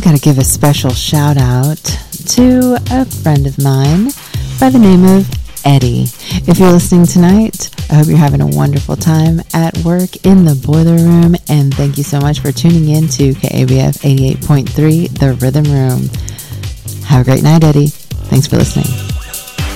got to give a special shout out to a friend of mine by the name of Eddie. If you're listening tonight, I hope you're having a wonderful time at work in the boiler room, and thank you so much for tuning in to KABF 88.3, The Rhythm Room. Have a great night, Eddie. Thanks for listening.